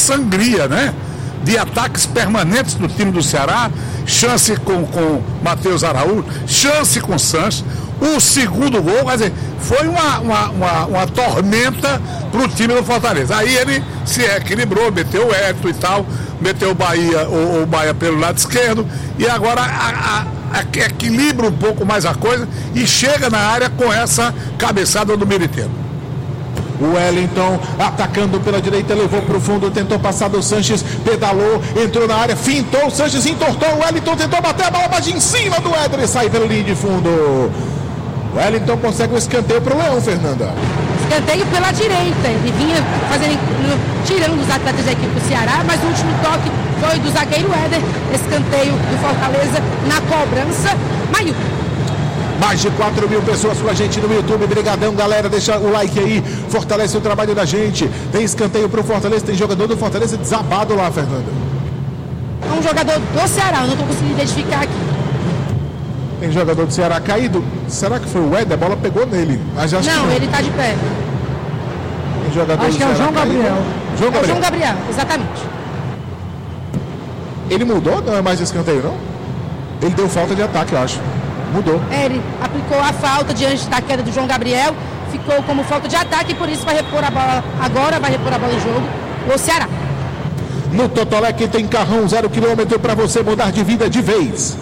sangria, né? De ataques permanentes do time do Ceará, chance com Matheus Araújo, chance com Sanches. O segundo gol, quer dizer, foi uma tormenta para o time do Fortaleza. Aí ele se equilibrou, meteu o Hélito e tal, meteu o Bahia pelo lado esquerdo, e agora equilibra um pouco mais a coisa e chega na área com essa cabeçada do Militeiro. O Wellington atacando pela direita, levou para o fundo, tentou passar do Sanches, pedalou, entrou na área, fintou, o Sanches entortou, o Wellington tentou bater a bola, mas em cima do Éder e sai pela linha de fundo. O Wellington consegue um escanteio para o Leão, Fernanda. Escanteio pela direita, ele vinha tirando os atletas da equipe do Ceará, mas o último toque foi do zagueiro Éder, escanteio do Fortaleza na cobrança. Mailton. Mais de 4 mil pessoas com a gente no YouTube. Brigadão, galera. Deixa o like aí. Fortalece o trabalho da gente. Tem escanteio pro Fortaleza. Tem jogador do Fortaleza desabado lá, Fernanda. É um jogador do Ceará. Eu não estou conseguindo identificar aqui. Tem jogador do Ceará caído. Será que foi o Éder? A bola pegou nele. Mas acho não, que ele está de pé. Tem jogador acho do que é o João Gabriel. João Gabriel. É o João Gabriel, exatamente. Ele mudou? Não é mais escanteio, não? Ele deu falta de ataque, eu acho. Mudou. Ele aplicou a falta diante da queda do João Gabriel, ficou como falta de ataque e por isso vai repor a bola agora, vai repor a bola em jogo o Ceará. No Totolé que tem carrão 0 km para você mudar de vida de vez.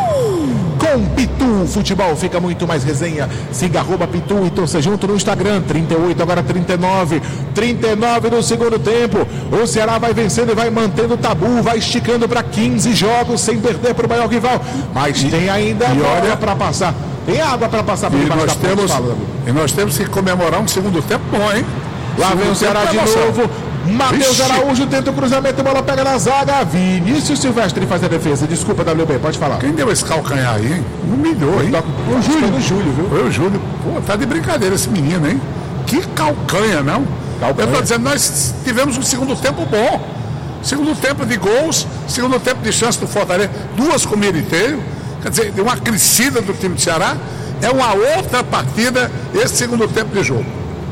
Com Pitu, o futebol fica muito mais resenha. Siga @Pitu e torça junto no Instagram. 38, agora 39. 39 no segundo tempo. O Ceará vai vencendo e vai mantendo o tabu, vai esticando para 15 jogos sem perder para o maior rival. Mas tem ainda água para passar. Tem água para passar por debaixo da ponte. E nós temos que comemorar um segundo tempo bom, hein? Lá vem o Ceará de novo. Matheus Araújo tenta o cruzamento, a bola pega na zaga. Vinícius Silvestre faz a defesa. Desculpa, WB, pode falar. Quem deu esse calcanhar aí, hein? Humilhou, hein? O Júlio. Foi o Júlio, viu? Foi o Júlio. Pô, tá de brincadeira esse menino, hein? Que calcanha, não? Calcanha. Eu tô dizendo, nós tivemos um segundo tempo bom. Segundo tempo de gols, segundo tempo de chance do Fortaleza, 2 com o Militeiro. Quer dizer, uma crescida do time do Ceará. É uma outra partida esse segundo tempo de jogo.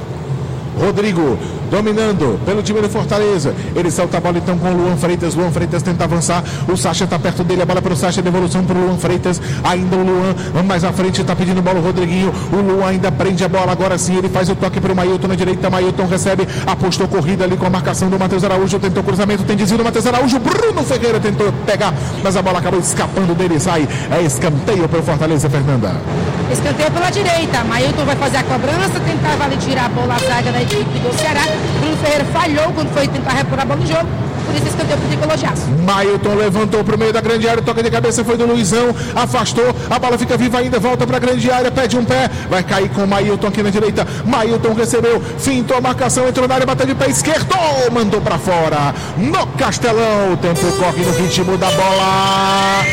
Rodrigo dominando pelo time do Fortaleza. Ele salta a bola então com o Luan Freitas. Luan Freitas tenta avançar. O Sacha está perto dele. A bola para o Sacha. Devolução para o Luan Freitas. Ainda o Luan mais à frente. Está pedindo bola o Rodriguinho. O Luan ainda prende a bola. Agora sim ele faz o toque para o Mailton na direita. Mailton recebe. Apostou corrida ali com a marcação do Matheus Araújo. Tentou cruzamento. Tem desvio do Matheus Araújo. Bruno Ferreira tentou pegar, mas a bola acabou escapando dele. Sai. É escanteio para o Fortaleza, Fernanda. Escanteio pela direita. Mailton vai fazer a cobrança. Tentava ali tirar a bola à zaga da equipe do Ceará. Bruno Ferreira falhou quando foi tentar repor a bola no jogo. Por isso escanteio pro tricolor de aço. Mailton levantou pro meio da grande área. Toque de cabeça foi do Luizão. Afastou. A bola fica viva ainda. Volta pra grande área. Pede um pé. Vai cair com o Mailton aqui na direita. Mailton recebeu. Fintou a marcação. Entrou na área. Bateu de pé esquerdo. Mandou pra fora. No Castelão. O tempo corre no ritmo da bola.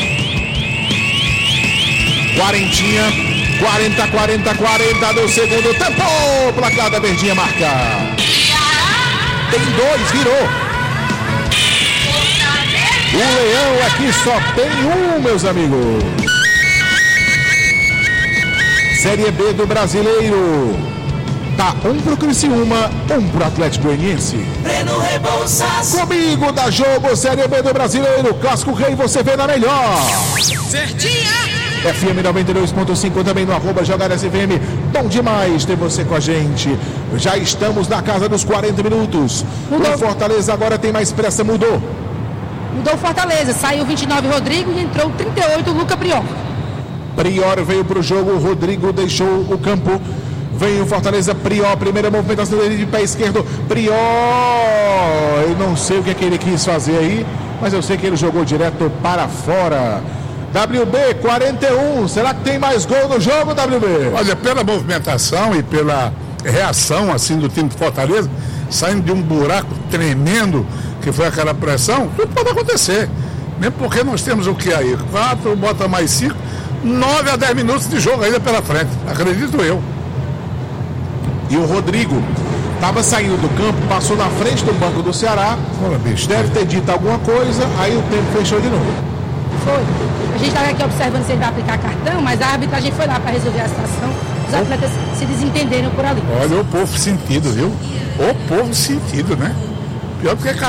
Quarentinha. 40 do segundo tempo. Placar da Verdinha marca. Tem 2, virou. O Leão aqui só tem 1, meus amigos. Série B do Brasileiro. Tá 1 pro Criciúma, 1 pro Atlético Goianiense. Breno Rebouças. Comigo da jogo, Série B do Brasileiro. Clássico Rei, você vê na melhor. Certinha. FM 92.5, também no @JogarSFM. Bom demais ter você com a gente. Já estamos na casa dos 40 minutos. O Fortaleza agora tem mais pressa, mudou o Fortaleza. Saiu 29 Rodrigo e entrou 38 Luca Prior. Prior veio para o jogo, o Rodrigo deixou o campo. Vem o Fortaleza, Prior, primeira movimentação dele de pé esquerdo. Prior, eu não sei o que é que ele quis fazer aí, mas eu sei que ele jogou direto para fora. WB 41, será que tem mais gol no jogo, WB? Olha, pela movimentação e pela reação assim do time de Fortaleza, saindo de um buraco tremendo que foi aquela pressão, tudo pode acontecer. Mesmo porque nós temos o que aí? 4, bota mais 5, 9 a 10 minutos de jogo ainda pela frente, acredito eu. E o Rodrigo estava saindo do campo, passou na frente do banco do Ceará. Deve ter dito alguma coisa, aí o tempo fechou de novo. Foi. A gente estava aqui observando se ele vai aplicar cartão, mas a arbitragem foi lá para resolver a situação. Os atletas se desentenderam por ali. Olha o povo sentido, viu? O povo sentido, né? Pior do que